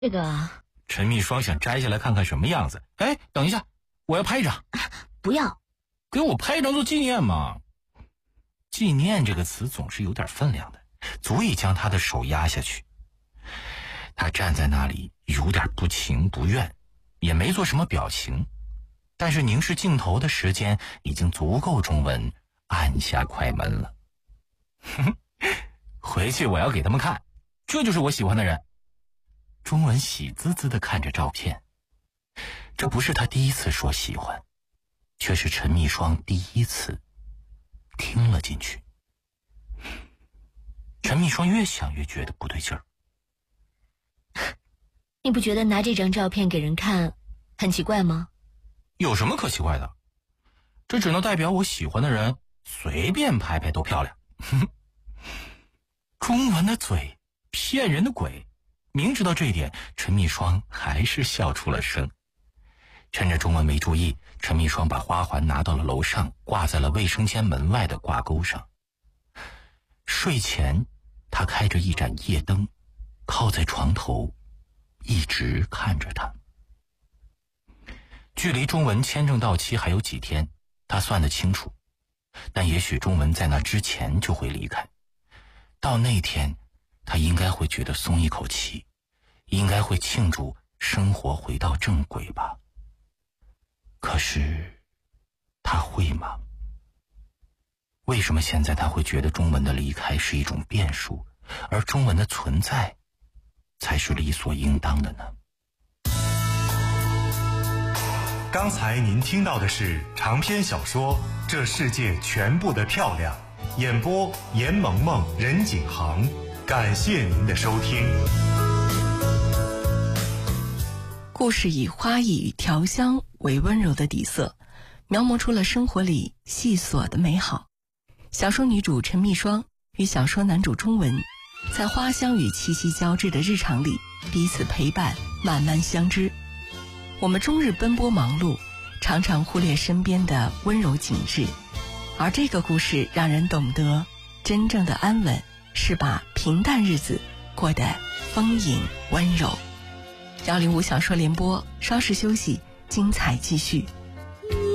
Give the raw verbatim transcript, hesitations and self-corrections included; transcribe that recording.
这个陈秘霜想摘下来看看什么样子。哎，等一下，我要拍一张。 不要， 给我拍一张做纪念嘛。纪念这个词总是有点分量的，足以将他的手压下去。他站在那里有点不情不愿，也没做什么表情，但是凝视镜头的时间已经足够中文按下快门了。回去我要给他们看，这就是我喜欢的人。中文喜滋滋地看着照片，这不是他第一次说喜欢，却是陈秘霜第一次听了进去。陈秘霜越想越觉得不对劲儿。 你不觉得拿这张照片给人看很奇怪吗？ 有什么可奇怪的？这只能代表我喜欢的人随便拍拍都漂亮。中文的嘴骗人的鬼。明知道这一点，陈秘霜还是笑出了声。趁着中文没注意，陈秘霜把花环拿到了楼上，挂在了卫生间门外的挂钩上。睡前他开着一盏夜灯，靠在床头一直看着他。距离中文签证到期还有几天，他算得清楚，但也许中文在那之前就会离开。到那天他应该会觉得松一口气，应该会庆祝生活回到正轨吧。可是他会吗？为什么现在他会觉得中文的离开是一种变数，而中文的存在才是理所应当的呢？ 刚才您听到的是长篇小说《这世界全部的漂亮》，演播严萌萌、任景航。感谢您的收听。 故事以花艺与调香为温柔的底色，描摹出了生活里细琐的美好。小说女主陈秘霜与小说男主中文，在花香与气息交织的日常里彼此陪伴，慢慢相知。我们终日奔波忙碌，常常忽略身边的温柔景致，而这个故事让人懂得，真正的安稳是把平淡日子过得丰盈温柔。幺零五小说联播，稍事休息，精彩继续。